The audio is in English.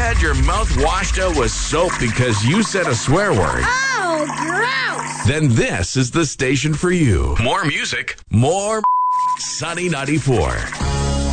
had your mouth washed out with soap because you said a swear word? Oh, gross! Then this is the station for you. More music, more Sunny 94.